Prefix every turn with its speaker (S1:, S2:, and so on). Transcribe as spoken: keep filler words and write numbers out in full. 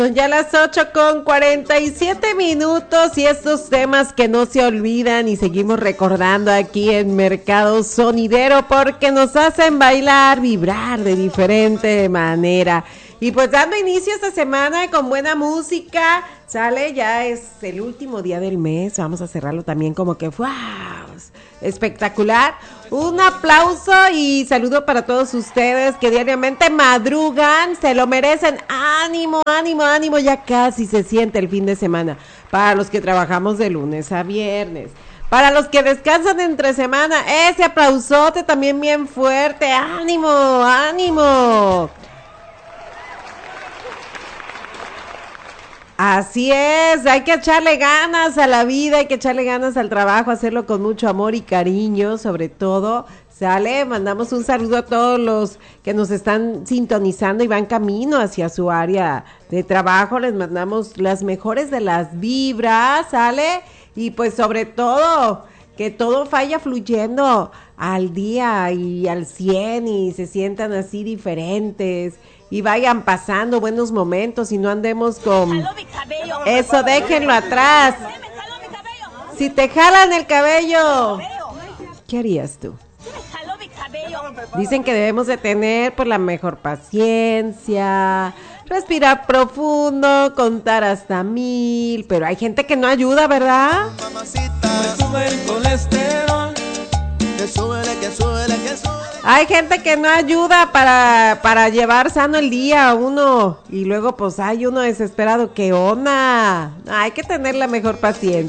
S1: Son ya las ocho con cuarenta y siete minutos y estos temas que no se olvidan y seguimos recordando aquí en Mercado Sonidero porque nos hacen bailar, vibrar de diferente manera. Y pues dando inicio esta semana con buena música, sale, ya es el último día del mes, vamos a cerrarlo también como que ¡wow! Espectacular. Un aplauso y saludo para todos ustedes que diariamente madrugan, se lo merecen. Ánimo, ánimo, ánimo, ya casi se siente el fin de semana. Para los que trabajamos de lunes a viernes. Para los que descansan entre semana, ese aplausote también bien fuerte. Ánimo, ánimo. Así es, hay que echarle ganas a la vida, hay que echarle ganas al trabajo, hacerlo con mucho amor y cariño, sobre todo, ¿sale? Mandamos un saludo a todos los que nos están sintonizando y van camino hacia su área de trabajo, les mandamos las mejores de las vibras, ¿sale? Y pues sobre todo, que todo vaya fluyendo al día y al cien y se sientan así diferentes. Y vayan pasando buenos momentos y no andemos con eso, déjenlo atrás. Si te jalan el cabello, ¿qué harías tú? Dicen que debemos de tener por la mejor paciencia, respirar profundo, contar hasta mil, pero hay gente que no ayuda, ¿verdad? Hay gente que no ayuda para, para llevar sano el día a uno y luego pues hay uno desesperado, ¿qué onda? Hay que tener la mejor paciencia.